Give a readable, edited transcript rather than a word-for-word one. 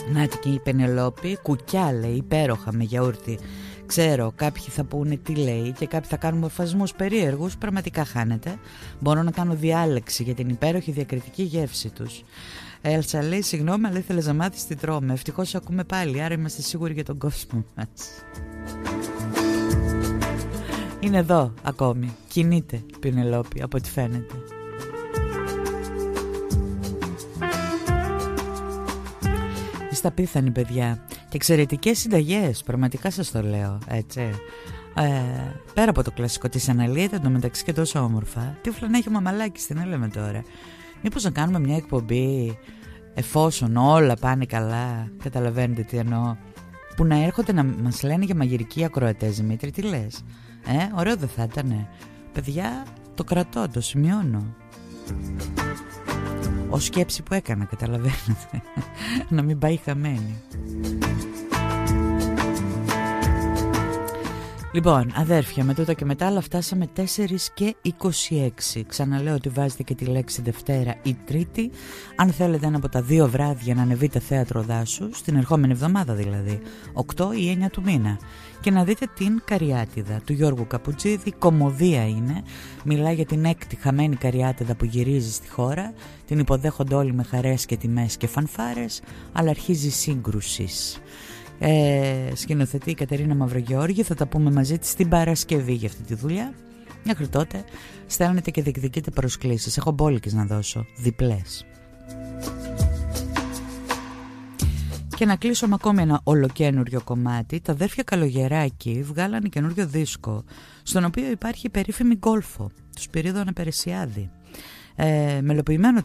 Να και η Πενελόπη, κουκιά λέει, υπέροχα με γιαούρτι. Ξέρω, κάποιοι θα πούνε τι λέει και κάποιοι θα κάνουν μορφασμούς περίεργους. Πραγματικά χάνεται. Μπορώ να κάνω διάλεξη για την υπέροχη διακριτική γεύση τους. Έλσα λέει, συγγνώμη, αλλά ήθελες να μάθεις τι τρώμε. Ευτυχώς ακούμε πάλι, άρα είμαστε σίγουροι για τον κόσμο μας. Είναι εδώ ακόμη. Κινείται Πενελόπη, από ό,τι φαίνεται. Είστε απίθανοι, παιδιά. Και εξαιρετικές συνταγές, πραγματικά σας το λέω, έτσι. Πέρα από το κλασικό της αναλύεται εντωμεταξύ και τόσο όμορφα. Τι φλανέχει ο Μαμαλάκης, τι να λέμε τώρα. Μήπως να κάνουμε μια εκπομπή, εφόσον όλα πάνε καλά, καταλαβαίνετε τι εννοώ, που να έρχονται να μας λένε για μαγειρική ακροατές, Δημήτρη, τι λες? Ωραίο δεν θα ήτανε? Παιδιά, το κρατώ, το σημειώνω. Ως σκέψη που έκανα, καταλαβαίνετε. Να μην πάει χαμένη. Λοιπόν, αδέρφια, με τούτα και μετά άλλα φτάσαμε 4:26. Ξαναλέω ότι βάζετε και τη λέξη Δευτέρα ή Τρίτη, αν θέλετε ένα από τα 2 βράδια να ανεβείτε θέατρο δάσου, στην ερχόμενη εβδομάδα δηλαδή, 8 ή 9 του μήνα, και να δείτε την Καριάτιδα του Γιώργου Καπουτζίδη. Κωμωδία είναι, μιλάει για την 6η χαμένη Καριάτιδα που γυρίζει στη χώρα, την υποδέχονται όλοι με χαρές και τιμές και φανφάρες, αλλά αρχίζει σύγκρουση. Σκηνοθετεί η Κατερίνα Μαυρογεώργη. Θα τα πούμε μαζί της την Παρασκευή για αυτή τη δουλειά. Μέχρι τότε στέλνετε και διεκδικείτε προσκλήσεις. Έχω μπόλικες να δώσω, διπλές. Και να κλείσω με ακόμη ένα ολοκένουργιο κομμάτι. Τα αδέρφια Καλογεράκη βγάλανε καινούριο δίσκο, στον οποίο υπάρχει η περίφημη Γκόλφο του Σπυρίδωνα Περεσιάδη. Μελοποιημένο